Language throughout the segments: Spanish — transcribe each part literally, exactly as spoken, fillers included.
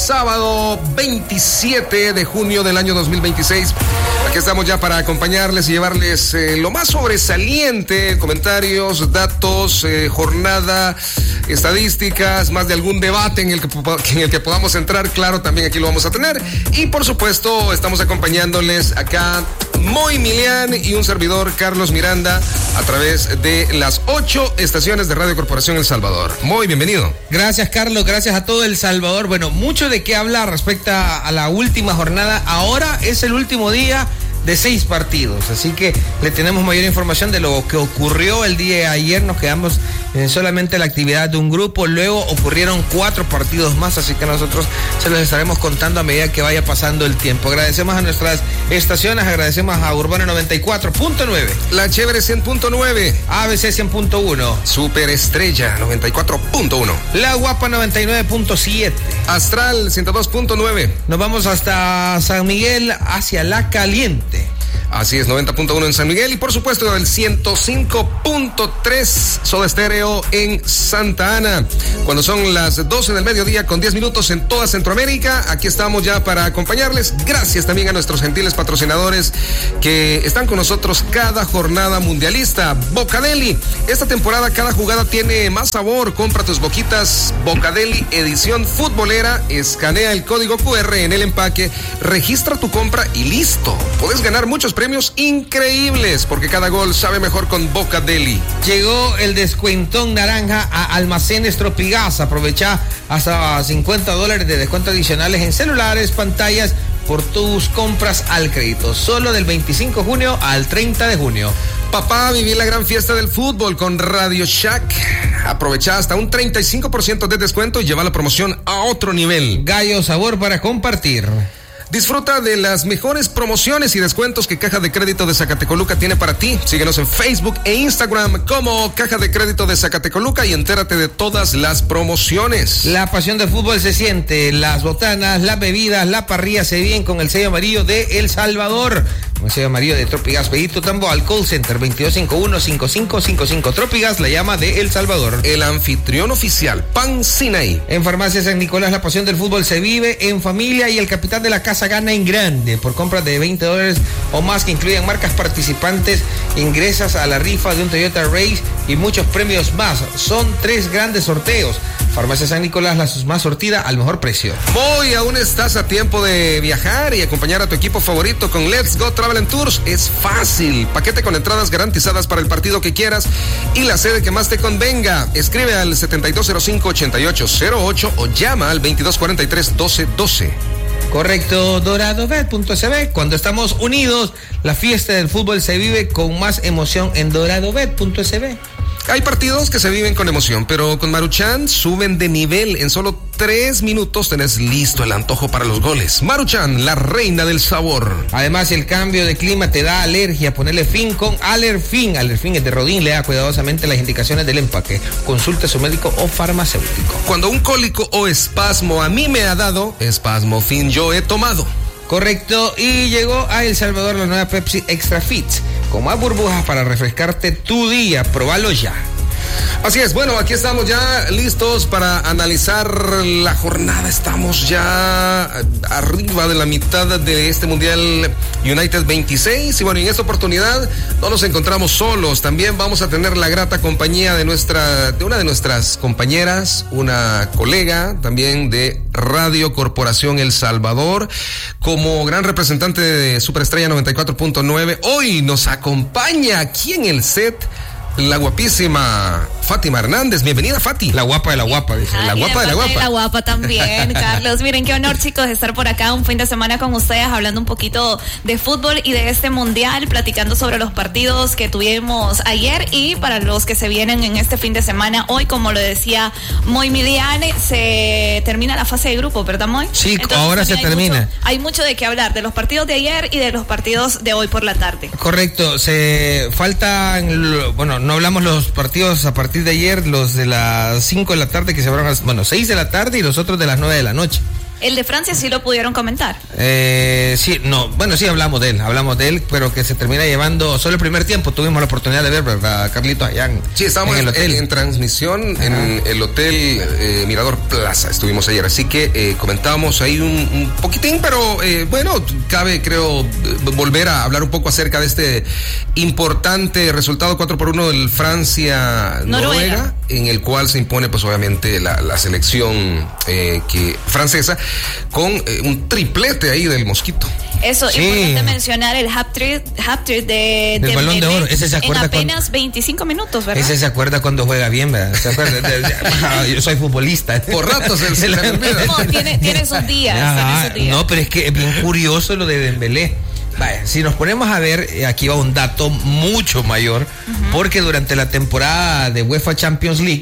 sábado veintisiete de junio del año dos mil veintiséis. Aquí estamos ya para acompañarles y llevarles eh, lo más sobresaliente, comentarios, datos, eh, jornada, estadísticas, más de algún debate en el, que, en el que podamos entrar. Claro, también aquí lo vamos a tener. Y por supuesto, estamos acompañándoles acá Moy Milian y un servidor, Carlos Miranda, a través de las ocho estaciones de Radio Corporación El Salvador. Moy, bienvenido. Gracias, Carlos, gracias a todo El Salvador. Bueno, mucho de qué hablar respecto a la última jornada. Ahora es el último día de seis partidos, así que le tenemos mayor información de lo que ocurrió el día de ayer. Nos quedamos en solamente la actividad de un grupo, luego ocurrieron cuatro partidos más, así que nosotros se los estaremos contando a medida que vaya pasando el tiempo. Agradecemos a nuestras estaciones, agradecemos a Urbana noventa y cuatro punto nueve, La Chévere cien punto nueve, A B C cien punto uno, Super Estrella noventa y cuatro punto uno, La Guapa noventa y nueve punto siete, Astral ciento dos punto nueve. Nos vamos hasta San Miguel, hacia La Caliente. Así es, noventa punto uno en San Miguel y por supuesto el ciento cinco punto tres Soda Estéreo en Santa Ana. Cuando son las doce del mediodía con diez minutos en toda Centroamérica, aquí estamos ya para acompañarles. Gracias también a nuestros gentiles patrocinadores que están con nosotros cada jornada mundialista. Bocadeli, esta temporada cada jugada tiene más sabor. Compra tus boquitas Bocadeli edición futbolera, escanea el código cu erre en el empaque, registra tu compra y listo. Puedes ganar muchos premios increíbles porque cada gol sabe mejor con Bocadeli. Llegó el descuentón naranja a Almacenes Tropigas. Aprovecha hasta cincuenta dólares de descuento adicionales en celulares, pantallas por tus compras al crédito. Solo del veinticinco de junio al treinta de junio. Papá, vivir la gran fiesta del fútbol con Radio Shack. Aprovecha hasta un treinta y cinco por ciento de descuento y lleva la promoción a otro nivel. Gallo sabor para compartir. Disfruta de las mejores promociones y descuentos que Caja de Crédito de Zacatecoluca tiene para ti. Síguenos en Facebook e Instagram como Caja de Crédito de Zacatecoluca y entérate de todas las promociones. La pasión del fútbol se siente, las botanas, las bebidas, la parrilla se viven con el sello amarillo de El Salvador. Con el sello amarillo de Tropigas, Pedito Tambo al call center veintidós cincuenta y uno cincuenta y cinco cincuenta y cinco. Tropigas, la llama de El Salvador. El anfitrión oficial, Pan Sinaí. En Farmacia San Nicolás, la pasión del fútbol se vive en familia y el capitán de la casa gana en grande. Por compras de veinte dólares o más que incluyen marcas participantes, ingresas a la rifa de un Toyota Race y muchos premios más. Son tres grandes sorteos. Farmacia San Nicolás, la más sortida al mejor precio. Hoy aún estás a tiempo de viajar y acompañar a tu equipo favorito con Let's Go Travel and Tours. Es fácil. Paquete con entradas garantizadas para el partido que quieras y la sede que más te convenga. Escribe al setenta y dos cero cinco, ochenta y ocho cero ocho o llama al veintidós cuarenta y tres, doce doce. Correcto, doradobet punto s b. Cuando estamos unidos, la fiesta del fútbol se vive con más emoción en doradobet punto s b. Hay partidos que se viven con emoción, pero con Maruchan suben de nivel. En solo tres minutos tenés listo el antojo para los goles. Maruchan, la reina del sabor. Además, el cambio de clima te da alergia. Ponele fin con Alerfin. Alerfin es de Rodín. Lea cuidadosamente las indicaciones del empaque. Consulte a su médico o farmacéutico. Cuando un cólico o espasmo a mí me ha dado, Espasmo Fin yo he tomado. Correcto, y llegó a El Salvador la nueva Pepsi Extra Fit, con más burbujas para refrescarte tu día. Probalo ya. Así es, bueno, aquí estamos ya listos para analizar la jornada. Estamos ya arriba de la mitad de este Mundial United veintiséis y bueno, en esta oportunidad no nos encontramos solos. También vamos a tener la grata compañía de nuestra, de una de nuestras compañeras, una colega también de Radio Corporación El Salvador, como gran representante de Superestrella noventa y cuatro punto nueve. Hoy nos acompaña aquí en el set la guapísima Fátima Hernández. Bienvenida, Fati. La guapa de la guapa, dice. Ah, la guapa de la guapa. La guapa también, Carlos. Miren, qué honor, chicos, estar por acá un fin de semana con ustedes, hablando un poquito de fútbol y de este mundial, platicando sobre los partidos que tuvimos ayer y para los que se vienen en este fin de semana. Hoy, como lo decía Moy Milian, se termina la fase de grupo, ¿verdad, Moy? Sí, entonces, ahora se hay termina. Mucho, hay mucho de qué hablar, de los partidos de ayer y de los partidos de hoy por la tarde. Correcto, se falta, bueno, no hablamos los partidos a partir de ayer, los de las cinco de la tarde que se van a, bueno, seis de la tarde y los otros de las nueve de la noche. El de Francia sí lo pudieron comentar. Eh, sí, no, bueno, sí hablamos de él, hablamos de él, pero que se termina llevando solo el primer tiempo. Tuvimos la oportunidad de ver, ¿verdad, Carlitos? Allá en, sí, estábamos en el hotel. En, en transmisión. Ajá. En el hotel eh, Mirador Plaza estuvimos ayer, así que eh, comentábamos ahí un, un poquitín, pero eh, bueno, cabe, creo, volver a hablar un poco acerca de este importante resultado cuatro por uno del Francia-Noruega, en el cual se impone, pues obviamente, la, la selección eh, que francesa, con eh, un triplete ahí del Mosquito. Eso, sí. Importante mencionar el hat-trick hat-trick de, del de Balón de Oro. Ese se acuerda en apenas cuando, veinticinco minutos, ¿verdad? Ese se acuerda cuando juega bien, ¿verdad? ¿Se acuerda? Yo soy futbolista. Por ratos se, se le olvida. No, tiene, tiene sus días, ah, tiene sus días. No, pero es que es bien curioso lo de Dembélé. Vaya, si nos ponemos a ver, aquí va un dato mucho mayor, uh-huh. porque durante la temporada de UEFA Champions League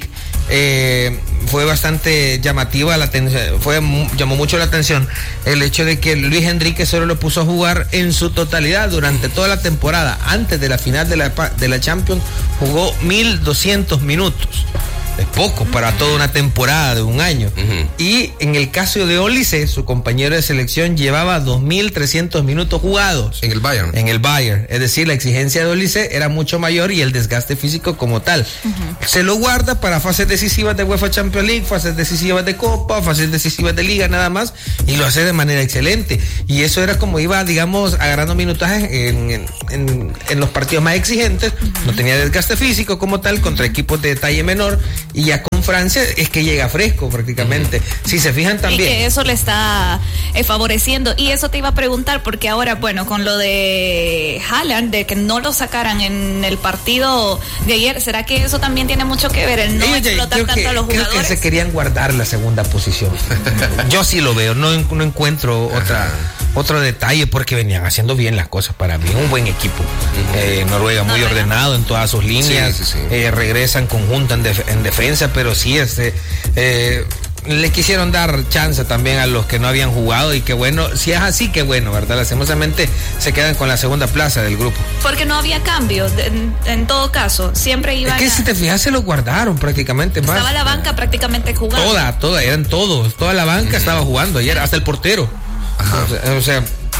eh, fue bastante llamativa la atención, fue llamó mucho la atención el hecho de que Luis Enrique solo lo puso a jugar en su totalidad durante toda la temporada. Antes de la final de la, de la Champions jugó mil doscientos minutos. Es poco para toda una temporada de un año. Uh-huh. Y en el caso de Olise, su compañero de selección llevaba dos mil trescientos minutos jugados. En el Bayern. En el Bayern. Es decir, la exigencia de Olise era mucho mayor y el desgaste físico como tal. Uh-huh. Se lo guarda para fases decisivas de UEFA Champions League, fases decisivas de Copa, fases decisivas de Liga nada más, y lo hace de manera excelente. Y eso era como iba, digamos, agarrando minutaje en, en, en, en los partidos más exigentes. Uh-huh. No tenía desgaste físico como tal contra equipos de detalle menor. Y ya con Francia es que llega fresco prácticamente. Uh-huh. Si se fijan también. Y que eso le está eh, favoreciendo. Y eso te iba a preguntar, porque ahora, bueno, con lo de Haaland, de que no lo sacaran en el partido de ayer, ¿será que eso también tiene mucho que ver? El no Oye, explotar tanto que, a los jugadores. Creo que se querían guardar la segunda posición. Yo sí lo veo, no, no encuentro otra... Otro detalle, porque venían haciendo bien las cosas para mí. Un buen equipo. Uh-huh. Eh, Noruega muy Noruega. ordenado en todas sus líneas. Sí, sí, sí. Eh, regresan conjunta en, def- en defensa, pero sí, este, eh, le quisieron dar chance también a los que no habían jugado. Y que bueno, si es así, que bueno, ¿verdad? Lastimosamente se quedan con la segunda plaza del grupo. Porque no había cambios, en, en todo caso. Siempre iban. Es que a... si te fijas, se lo guardaron prácticamente. Estaba más. la banca prácticamente jugando. Toda, toda, eran todos. Toda la banca uh-huh. estaba jugando ayer, hasta el portero. Ajá. O sea,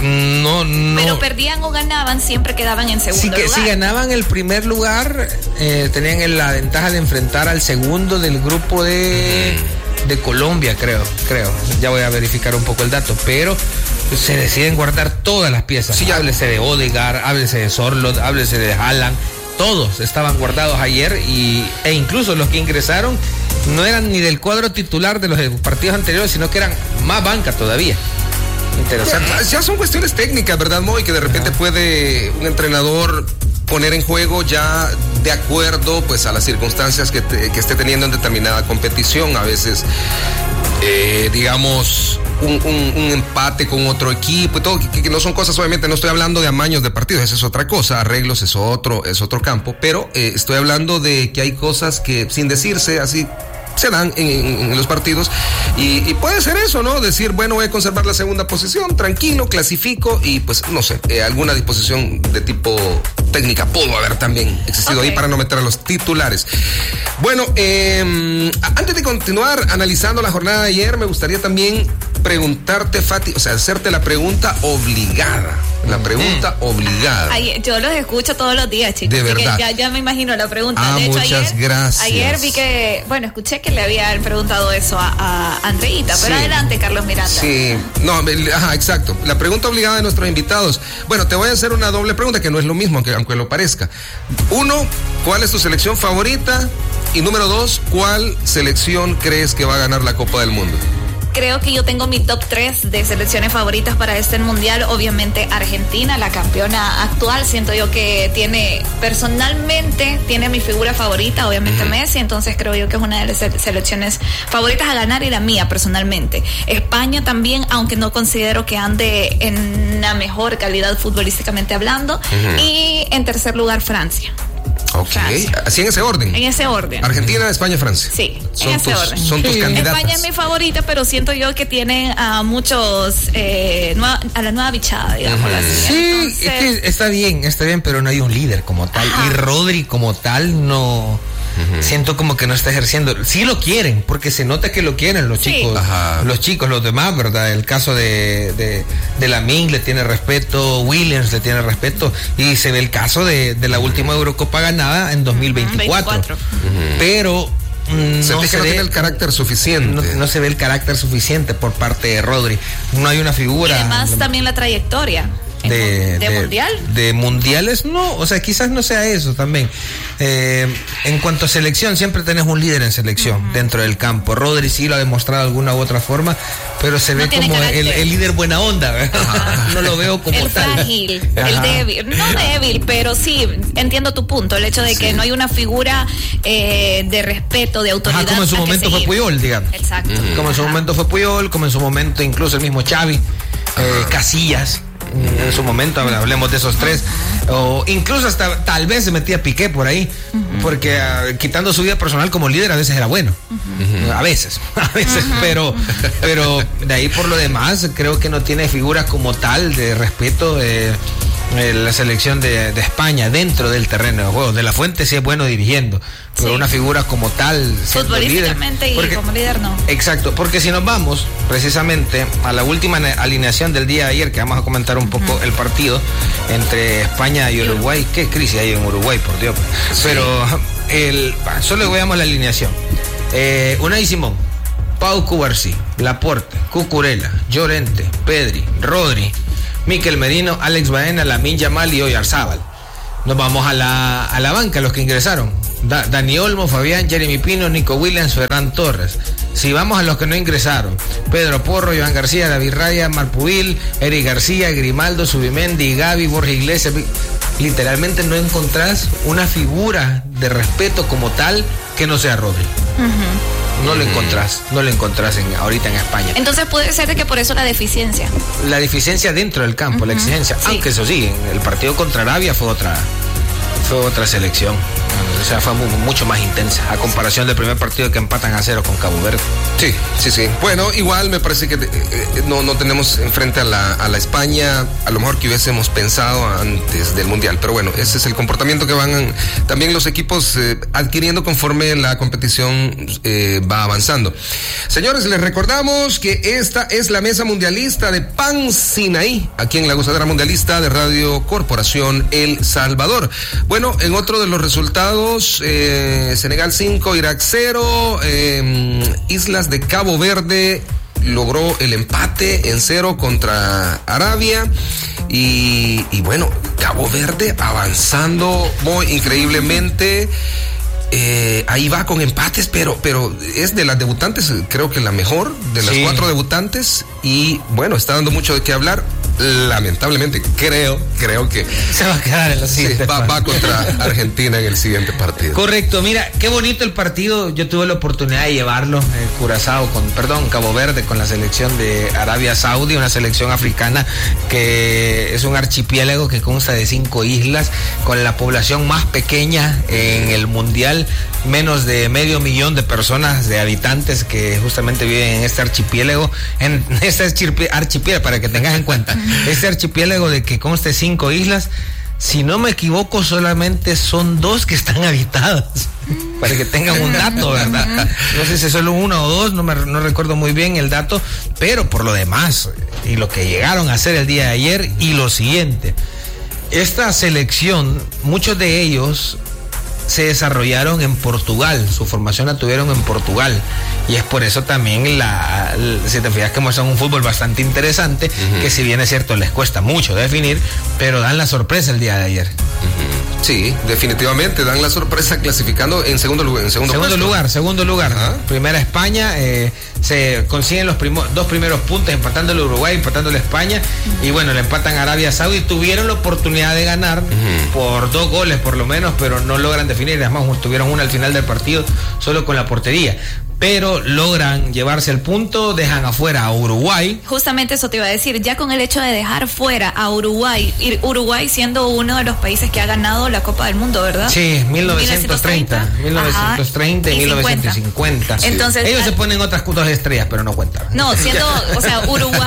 no, no. Pero perdían o ganaban, siempre quedaban en segundo sí que, lugar. Si ganaban el primer lugar, eh, tenían la ventaja de enfrentar al segundo del grupo de, de Colombia, creo, creo. Ya voy a verificar un poco el dato, pero se deciden guardar todas las piezas. Sí, háblese de Odegaard, háblese de Sorloth, háblese de Haaland. Todos estaban guardados ayer y, e incluso los que ingresaron no eran ni del cuadro titular de los partidos anteriores, sino que eran más banca todavía. Interesante. Ya, ya son cuestiones técnicas, ¿verdad, Moy? Que de repente Ajá. puede un entrenador poner en juego ya de acuerdo pues a las circunstancias que, te, que esté teniendo en determinada competición. A veces, eh, digamos, un, un, un empate con otro equipo y todo, que, que no son cosas, obviamente, no estoy hablando de amaños de partidos, eso es otra cosa, arreglos es otro, es otro campo, pero eh, estoy hablando de que hay cosas que sin decirse así se dan en, en, en los partidos y, y puede ser eso, ¿no? Decir, bueno, voy a conservar la segunda posición, tranquilo, clasifico y pues, no sé, eh, alguna disposición de tipo técnica pudo haber también existido okay. ahí para no meter a los titulares. Bueno, eh, antes de continuar analizando la jornada de ayer, me gustaría también preguntarte, Fati, o sea, hacerte la pregunta obligada. La pregunta mm. obligada. Ay, yo los escucho todos los días, chicos. De verdad. Ya, ya me imagino la pregunta. Ah, de hecho, muchas ayer, gracias. Ayer vi que, bueno, escuché que le habían preguntado eso a, a Andreita, pero sí. Adelante, Carlos Miranda. Sí, no, ajá, exacto. La pregunta obligada de nuestros invitados. Bueno, te voy a hacer una doble pregunta, que no es lo mismo, aunque, aunque lo parezca. Uno, ¿cuál es tu selección favorita? Y número dos, ¿cuál selección crees que va a ganar la Copa del Mundo? Creo que yo tengo mi top tres de selecciones favoritas para este mundial. Obviamente Argentina, la campeona actual. Siento yo que tiene, personalmente, tiene mi figura favorita, obviamente uh-huh. Messi. Entonces creo yo que es una de las selecciones favoritas a ganar y la mía personalmente. España también, aunque no considero que ande en la mejor calidad futbolísticamente hablando. Uh-huh. Y en tercer lugar, Francia. Ok, Francia. Así en ese orden. En ese orden. Argentina, España, Francia. Sí, son en ese tus, orden. Son tus sí. candidatas. España es mi favorita, pero siento yo que tienen a muchos, eh, nueva, a la nueva bichada, digamos uh-huh. así. Sí, Entonces... es que está bien, está bien, pero no hay un líder como tal. Ajá. Y Rodri como tal no... uh-huh. siento como que no está ejerciendo. Sí lo quieren, porque se nota que lo quieren los sí. chicos, Ajá. los chicos, los demás, ¿verdad? El caso de, de, de Lamine le tiene respeto, Williams le tiene respeto, y se ve el caso de, de la última Eurocopa ganada en dos mil veinticuatro. veinticuatro. Uh-huh. Pero Mm, se no, se que no ve, tiene el carácter suficiente. No, no se ve el carácter suficiente por parte de Rodri. No hay una figura. Y además de, también la trayectoria. De, de, de mundial. De mundiales, no, o sea, quizás no sea eso también. Eh, en cuanto a selección, siempre tenés un líder en selección uh-huh. dentro del campo. Rodri sí lo ha demostrado de alguna u otra forma, pero se ve no como el, el líder buena onda, ¿verdad? No lo veo como el tal. El frágil, el débil, no débil, pero sí, entiendo tu punto, el hecho de que sí. no hay una figura eh, de respeto, de autoridad. Ajá, como en su momento fue Puyol, digamos. Exacto. Uh-huh. Como en su Ajá. momento fue Puyol, como en su momento incluso el mismo Xavi, eh, Casillas. En su momento hablemos de esos tres, o incluso hasta tal vez se metía Piqué por ahí, uh-huh. porque uh, quitando su vida personal como líder a veces era bueno, uh-huh. a veces, a veces, uh-huh. pero pero de ahí por lo demás creo que no tiene figura como tal de respeto de eh, la selección de, de España dentro del terreno de juego. De la Fuente sí es bueno dirigiendo, pero sí. una figura como tal futbolísticamente líder, porque, y como líder no. Exacto, porque si nos vamos precisamente a la última alineación del día de ayer, que vamos a comentar un poco uh-huh. el partido entre España y Uruguay. Qué crisis hay en Uruguay, por Dios. Sí. Pero el, solo veamos la alineación. eh, Unai Simón, Pau Cubarsí, Laporte, Cucurella, Llorente, Pedri, Rodri, Mikel Merino, Alex Baena, Lamine Yamal y Oyarzábal. Nos vamos a la, a la banca, los que ingresaron. Da, Dani Olmo, Fabián, Jeremy Pino, Nico Williams, Ferran Torres. Si vamos a los que no ingresaron: Pedro Porro, Joan García, David Raya, Marpubil, Eric García, Grimaldo, Subimendi, Gaby, Borja Iglesias. Literalmente no encontrás una figura de respeto como tal que no sea Rodri. Uh-huh. No lo encontrás, no lo encontrás en, ahorita en España. Entonces puede ser de que por eso la deficiencia. La deficiencia dentro del campo, uh-huh. la exigencia. Sí. Aunque eso sí, el partido contra Arabia fue otra, fue otra selección. O sea, fue muy, mucho más intensa a comparación del primer partido que empatan a cero con Cabo Verde. Sí, sí, sí. Bueno, igual me parece que eh, no, no tenemos enfrente a la, a la España a lo mejor que hubiésemos pensado antes del Mundial, pero bueno, ese es el comportamiento que van también los equipos eh, adquiriendo conforme la competición eh, va avanzando. Señores, les recordamos que esta es la mesa mundialista de Pan Sinaí, aquí en la Gozadera Mundialista de Radio Corporación El Salvador. Bueno, en otro de los resultados, Eh, Senegal cinco, Irak cero, eh, Islas de Cabo Verde logró el empate en cero contra Arabia y, y bueno, Cabo Verde avanzando muy increíblemente. Eh, ahí va con empates, pero, pero es de las debutantes, creo que la mejor de las sí. cuatro debutantes, y bueno, está dando mucho de qué hablar. Lamentablemente creo, creo que se va a quedar en la siguiente. Sí, va, va contra Argentina en el siguiente partido. Correcto, mira, qué bonito el partido. Yo tuve la oportunidad de llevarlo, eh, Curazao con, perdón, Cabo Verde con la selección de Arabia Saudí, una selección africana que es un archipiélago que consta de cinco islas, con la población más pequeña en el mundial, menos de medio millón de personas, de habitantes que justamente viven en este archipiélago, en este archipiélago, para que tengas en cuenta. Este archipiélago de que conste cinco islas, si no me equivoco, solamente son dos que están habitadas, para que tengan un dato, ¿verdad? No sé si es solo uno o dos, no me no recuerdo muy bien el dato, pero por lo demás, y lo que llegaron a hacer el día de ayer, y lo siguiente, esta selección, muchos de ellos se desarrollaron en Portugal, su formación la tuvieron en Portugal, y es por eso también la, la si te fijas que muestran un fútbol bastante interesante, uh-huh. que si bien es cierto les cuesta mucho definir, pero dan la sorpresa el día de ayer. Uh-huh. Sí, definitivamente dan la sorpresa clasificando en segundo lugar. En segundo, segundo lugar, segundo lugar. Uh-huh. Primera España, eh, se consiguen los primo, dos primeros puntos, empatándole a Uruguay, empatándole a España, uh-huh. y bueno, le empatan a Arabia Saudí. Tuvieron la oportunidad de ganar uh-huh. por dos goles por lo menos, pero no logran definir. Además, tuvieron una al final del partido solo con la portería, pero logran llevarse el punto, dejan afuera a Uruguay. Justamente eso te iba a decir, ya con el hecho de dejar fuera a Uruguay, Uruguay siendo uno de los países que ha ganado la Copa del Mundo, ¿verdad? Sí, mil novecientos treinta, mil novecientos treinta y mil novecientos cincuenta. Entonces, ellos se ponen otras dos estrellas, pero no cuentan. No, siendo, o sea, Uruguay ha ganado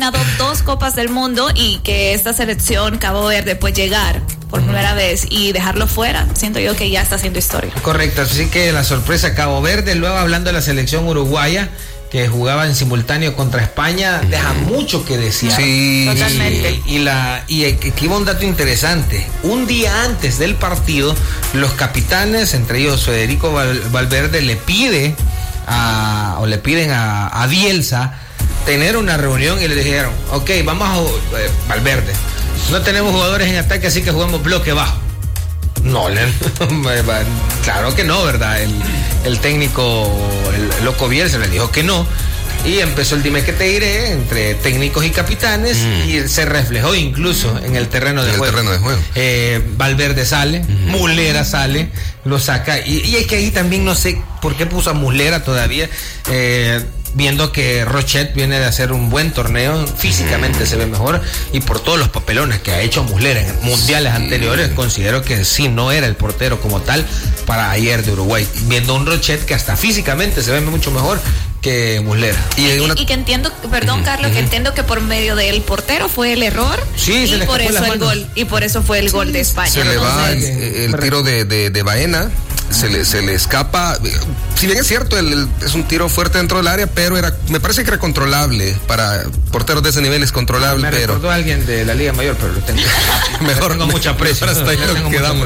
ganado dos Copas del Mundo y que esta selección Cabo Verde pues llegar por uh-huh. primera vez y dejarlo fuera, siento yo que ya está haciendo historia. Correcto, así que la sorpresa Cabo Verde. Luego hablando de la selección uruguaya que jugaba en simultáneo contra España, deja mucho que desear. Sí, totalmente. Y, y la y aquí va un dato interesante. Un día antes del partido, los capitanes, entre ellos Federico Val, Valverde, le pide a, o le piden a, a Bielsa tener una reunión y le dijeron, ok, vamos a eh, Valverde, no tenemos jugadores en ataque, así que jugamos bloque bajo. No, claro que no, ¿verdad? El, el técnico, el loco Bielsa le dijo que no. Y empezó el dime que te diré entre técnicos y capitanes mm. y se reflejó incluso en el terreno de en juego. El terreno de juego. Eh, Valverde sale, mm. Muslera sale, lo saca. Y, y es que ahí también no sé por qué puso a Muslera todavía. Eh, viendo que Rochet viene de hacer un buen torneo, físicamente se ve mejor y por todos los papelones que ha hecho Muslera en mundiales sí. anteriores, considero que sí, no era el portero como tal para ayer de Uruguay, viendo un Rochet que hasta físicamente se ve mucho mejor que Muslera. Y, y, una... y que entiendo, perdón uh-huh, Carlos, uh-huh. que entiendo que por medio del portero fue el error sí, y por eso el gol, y por eso fue el sí. gol de España. Se le va el, el tiro de, de, de Baena, se le, se le escapa, si bien es cierto, el, el, es un tiro fuerte dentro del área, pero era, me parece que era controlable, para porteros de ese nivel es controlable. Me pero recordó a alguien de la Liga Mayor, pero lo tengo, mejor tengo mucha presión. Hasta ahí no quedamos.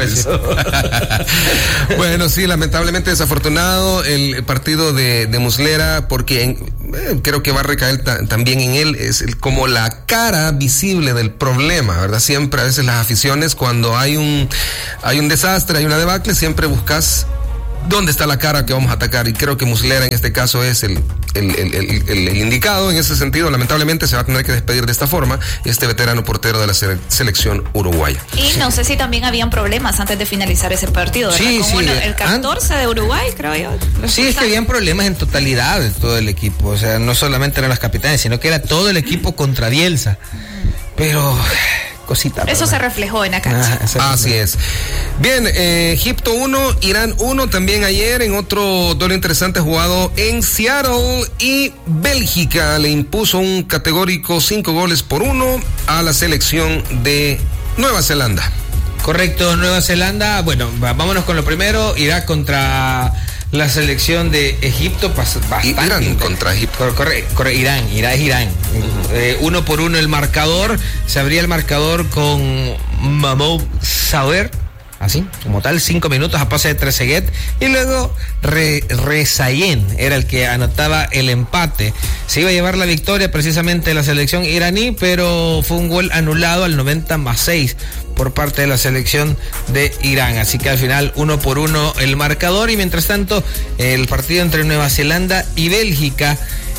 Bueno, sí, lamentablemente desafortunado el partido de, de Muslera, porque en, eh, creo que va a recaer ta, también en él, es el, como la cara visible del problema, ¿verdad? Siempre a veces las aficiones, cuando hay un, hay un desastre, hay una debacle, siempre buscas ¿dónde está la cara que vamos a atacar? Y creo que Muslera en este caso es el, el, el, el, el, el indicado. En ese sentido, lamentablemente se va a tener que despedir de esta forma este veterano portero de la sele- selección uruguaya. Y no sé si también habían problemas antes de finalizar ese partido. Sí, Como sí. uno, el catorce de Uruguay, creo yo. Sí, es que habían problemas en totalidad de todo el equipo. O sea, no solamente eran los capitanes, sino que era todo el equipo contra Bielsa. Pero... cosita. Eso ¿verdad? Se reflejó en la cancha. Ah, así es. Bien, eh, Egipto uno, Irán uno, también ayer en otro duelo interesante jugado en Seattle, y Bélgica le impuso un categórico cinco goles por uno a la selección de Nueva Zelanda. Correcto, Nueva Zelanda. Bueno, vámonos con lo primero, Irak contra la selección de Egipto, bastante. Irán contra Egipto. Corre, corre, corre Irán, Irán es Irán. Uh-huh. Eh, uno por uno el marcador. Se abría el marcador con Mahmoud Sawer, así, como tal, cinco minutos a pase de Trezeguet. Y luego Re, Rezayen era el que anotaba el empate. Se iba a llevar la victoria precisamente la selección iraní, pero fue un gol anulado al noventa más seis por parte de la selección de Irán. Así que al final uno por uno el marcador, y mientras tanto el partido entre Nueva Zelanda y Bélgica.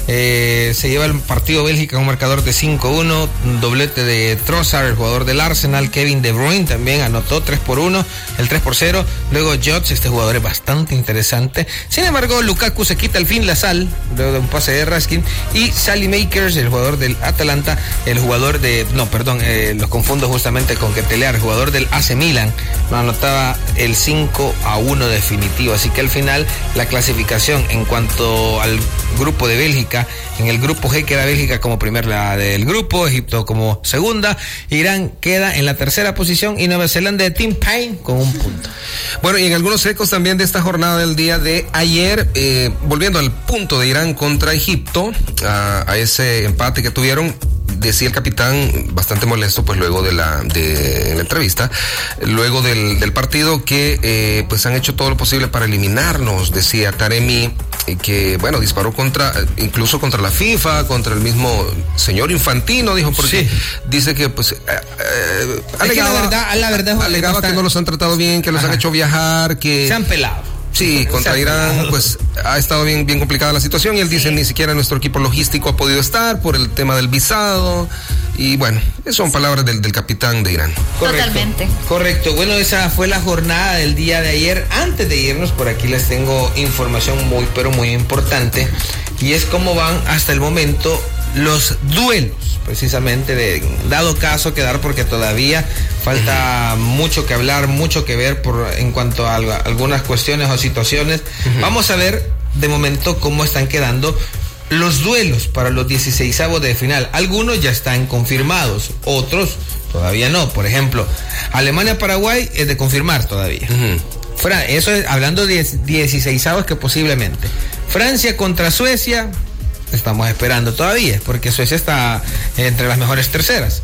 Eh, se lleva el partido Bélgica con un marcador de cinco uno, un doblete de Trossard, el jugador del Arsenal. Kevin De Bruyne también anotó tres por uno, el tres por cero. Luego Jots, este jugador es bastante interesante. Sin embargo, Lukaku se quita al fin la sal luego de un pase de Raskin, y Sally Makers, el jugador del Atalanta, el jugador de, no, perdón, eh, los confundo justamente con Ketelaere, el jugador del A C Milan, no anotaba el cinco a uno definitivo. Así que al final la clasificación en cuanto al grupo de Bélgica, en el grupo G queda Bélgica como primera del grupo, Egipto como segunda, Irán queda en la tercera posición y Nueva Zelanda de Tim Payne con un punto. Bueno, y en algunos ecos también de esta jornada del día de ayer, eh, volviendo al punto de Irán contra Egipto, a, a ese empate que tuvieron, decía el capitán, bastante molesto, pues luego de la de la entrevista, luego del, del partido, que eh, pues han hecho todo lo posible para eliminarnos, decía Taremi, eh, que bueno, disparó contra, incluso contra la FIFA, contra el mismo señor Infantino, dijo, porque sí. dice que pues eh, eh, alegaba, la verdad, la verdad alegaba que no los han tratado bien, que los Ajá. han hecho viajar, que se han pelado. Sí, contra Irán, pues ha estado bien, bien complicada la situación, y él dice, sí. ni siquiera nuestro equipo logístico ha podido estar por el tema del visado, y bueno, son palabras del, del capitán de Irán. Correcto, totalmente. Correcto, bueno, esa fue la jornada del día de ayer. Antes de irnos, por aquí les tengo información muy, pero muy importante, y es cómo van hasta el momento los duelos, precisamente, de dado caso quedar, porque todavía falta uh-huh. mucho que hablar, mucho que ver por en cuanto a, a algunas cuestiones o situaciones. Uh-huh. Vamos a ver de momento cómo están quedando los duelos para los dieciseisavos de final. Algunos ya están confirmados, otros todavía no. Por ejemplo, Alemania-Paraguay es de confirmar todavía. Uh-huh. Fra- eso es hablando de dieciseisavos que posiblemente. Francia contra Suecia, estamos esperando todavía, porque Suecia está entre las mejores terceras.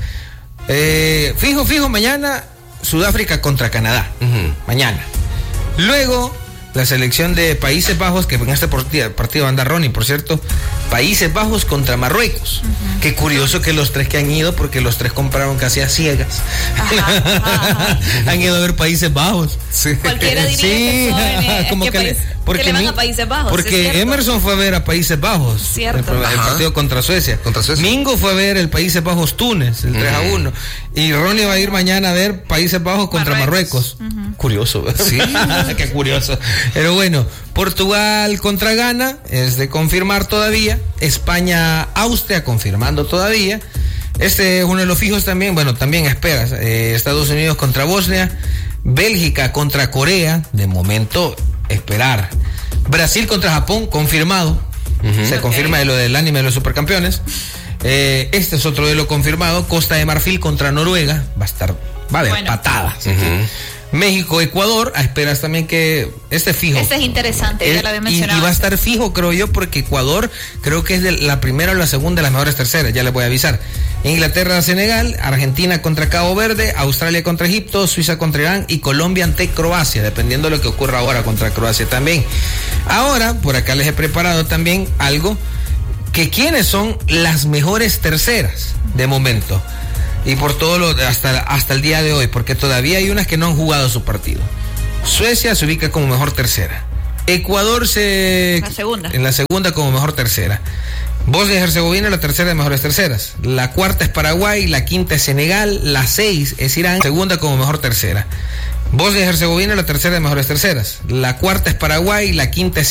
Eh, fijo, fijo, mañana Sudáfrica contra Canadá. Uh-huh. Mañana. Luego, la selección de Países Bajos, que en este partido, partido anda Ronnie, por cierto, Países Bajos contra Marruecos. Uh-huh. Qué curioso que los tres que han ido, porque los tres compraron casi a ciegas. Ajá, ajá. Han ido a ver Países Bajos. Sí. Cualquiera diría sí, que son, eh, como que, que, país, le, porque que le van mi, a Países Bajos. Porque Emerson fue a ver a Países Bajos. Cierto. El, el partido contra Suecia. contra Suecia. Mingo fue a ver el Países Bajos Túnez, el uh-huh. tres a uno. Y Ronnie va a ir mañana a ver Países Bajos contra Marruecos. Marruecos. Uh-huh. Curioso. Sí. Qué curioso. Pero bueno, Portugal contra Ghana es de confirmar todavía. España, Austria confirmando todavía. Este es uno de los fijos también. Bueno, también esperas. Eh, Estados Unidos contra Bosnia. Bélgica contra Corea. De momento, esperar. Brasil contra Japón, confirmado. Uh-huh. Se okay. confirma de lo del anime de los supercampeones. Eh, este es otro de lo confirmado. Costa de Marfil contra Noruega. Va a estar, va a haber bueno. patadas. Uh-huh. México, Ecuador, a esperas también que este fijo. Este es interesante, el, ya lo había mencionado. Y, y va a estar fijo, creo yo, porque Ecuador creo que es de la primera o la segunda de las mejores terceras, ya les voy a avisar. Inglaterra, Senegal, Argentina contra Cabo Verde, Australia contra Egipto, Suiza contra Irán y Colombia ante Croacia, dependiendo de lo que ocurra ahora contra Croacia también. Ahora, por acá les he preparado también algo, que quiénes son las mejores terceras de momento. Y por todo lo hasta, hasta el día de hoy, porque todavía hay unas que no han jugado su partido. Suecia se ubica como mejor tercera. Ecuador se la segunda. en la segunda como mejor tercera. Bosnia y Herzegovina la tercera de mejores terceras. La cuarta es Paraguay, la quinta es Senegal, la seis es Irán, segunda como mejor tercera. Bosnia y Herzegovina la tercera de mejores terceras. La cuarta es Paraguay, la quinta es